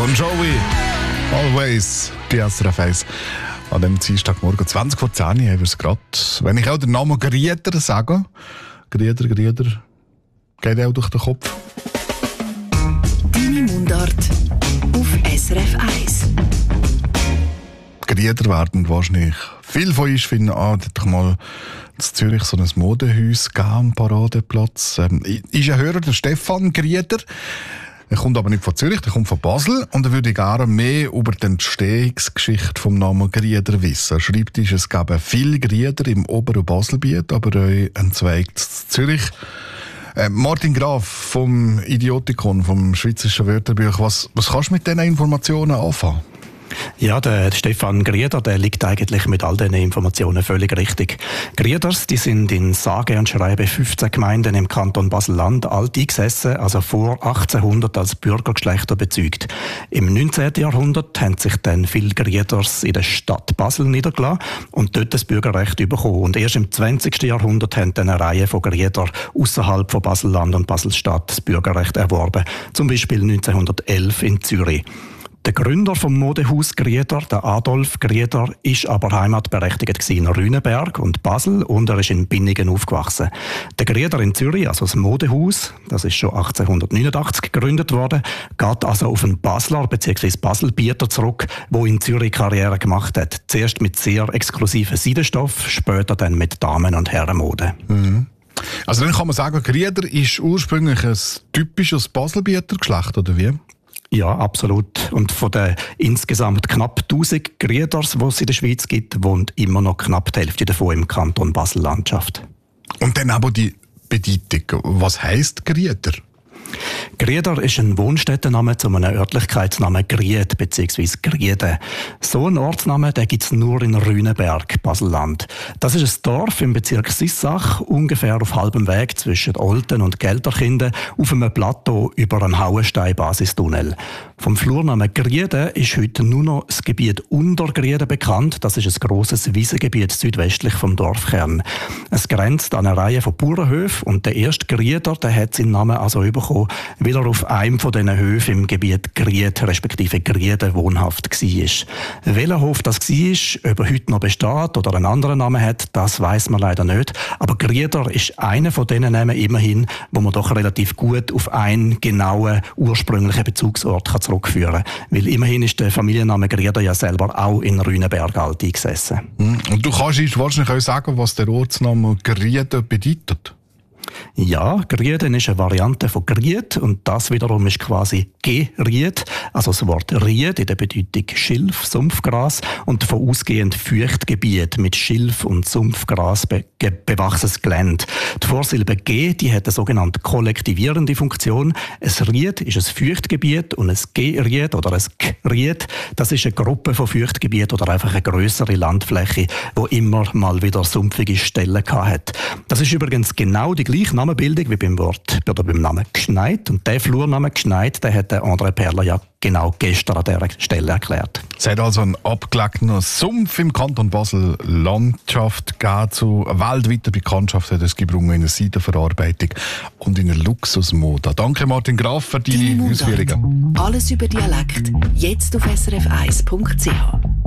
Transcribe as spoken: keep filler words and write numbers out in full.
Bon Jovi, Always, die S R F eins. An dem Dienstagmorgen zwanzig vor zehn haben wir es gerade. Wenn ich auch den Namen Grieder sage, Grieder, Grieder, geht auch durch den Kopf. Deine Mundart auf S R F eins. Grieder werden wahrscheinlich. Viele von uns finden, ah, da hat doch mal in Zürich so ein Modehaus am Paradeplatz. Ähm, ist ein Hörer, der Stefan Grieder. Er kommt aber nicht von Zürich, er kommt von Basel und er würde gerne mehr über die Entstehungsgeschichte vom Namen Grieder wissen. Er schreibt, es gäbe viele Grieder im oberen Baselbiet, aber auch ein Zweig in Zürich. Äh, Martin Graf vom Idiotikon, vom Schweizerischen Wörterbuch, was, was kannst du mit diesen Informationen anfangen? Ja, der Stefan Grieder, der liegt eigentlich mit all diesen Informationen völlig richtig. Grieders, die sind in sage und schreibe fünfzehn Gemeinden im Kanton Basel-Land alt eingesessen, also vor achtzehnhundert als Bürgergeschlechter bezeugt. Im neunzehnten Jahrhundert haben sich dann viele Grieders in der Stadt Basel niedergelassen und dort das Bürgerrecht bekommen. Und erst im zwanzigsten Jahrhundert haben dann eine Reihe von Grieder außerhalb von Basel-Land und Basel-Stadt das Bürgerrecht erworben. Zum Beispiel neunzehnhundertelf in Zürich. Der Gründer vom Modehaus Grieder, der Adolf Grieder, ist aber heimatberechtigt in Rüneberg und Basel und er ist in Binningen aufgewachsen. Der Grieder in Zürich, also das Modehaus, das ist schon achtzehnhundertneunundachtzig gegründet worden, geht also auf einen Basler bzw. Baselbieter zurück, der in Zürich Karriere gemacht hat. Zuerst mit sehr exklusiven Seidenstoff, später dann mit Damen- und Herrenmode. Mhm. Also dann kann man sagen, Grieder ist ursprünglich ein typisches Baselbieter Geschlecht, oder wie? Ja, absolut. Und von den insgesamt knapp tausend Grieders, die es in der Schweiz gibt, wohnt immer noch knapp die Hälfte davon im Kanton Basel-Landschaft. Und dann aber die Bedeutung. Was heisst Grieder? Grieder ist ein Wohnstättenname zu einem Örtlichkeitsnamen Gried bzw. Griede. So einen Ortsnamen gibt es nur in Rüneberg, Basel-Land. Das ist ein Dorf im Bezirk Sissach, ungefähr auf halbem Weg zwischen Olten und Gelterkinden, auf einem Plateau über einen Hauenstein-Basistunnel. Vom Flurnamen Griede ist heute nur noch das Gebiet unter Griede bekannt. Das ist ein grosses Wiesengebiet südwestlich vom Dorfkern. Es grenzt an eine Reihe von Bauernhöfen und der erste Grieder, der hat seinen Namen also bekommen, weil er auf einem von diesen Höfen im Gebiet Gried, respektive Griede, wohnhaft war. Welcher Hof das war, ob er heute noch besteht oder einen anderen Namen hat, das weiss man leider nicht. Aber Grieder ist einer von diesen Namen immerhin, wo man doch relativ gut auf einen genauen ursprünglichen Bezugsort kann zurückführen kann. Weil immerhin ist der Familienname Grieder ja selber auch in Rüneberg alt eingesessen. Und du kannst uns wahrscheinlich auch sagen, was der Ortsname Griede bedeutet? Ja, Grieden ist eine Variante von Gried und das wiederum ist quasi Geried, also das Wort Ried in der Bedeutung Schilf, Sumpfgras und davon ausgehend Feuchtgebiet mit Schilf und Sumpfgras be bewachsenes Gelände. Die Vorsilbe G, die hat eine sogenannte kollektivierende Funktion. Ein Ried ist ein Feuchtgebiet und ein Geried oder ein Gried, das ist eine Gruppe von Feuchtgebieten oder einfach eine grössere Landfläche, die immer mal wieder sumpfige Stellen hat. Das ist übrigens genau die gleiche Namenbildung wie beim Wort oder beim Namen Gschneid. Und der Flurname Gschneid, der hat der André Perler ja genau gestern an dieser Stelle erklärt. Es hat also einen abgelegenen Sumpf im Kanton Basel Landschaft gegeben, zu weltweiter Bekanntschaft hat es gebrungen in der Seidenverarbeitung und in der Luxusmode. Danke Martin Graf für deine Ausführungen. Alles über Dialekt, jetzt auf S R F eins Punkt C H.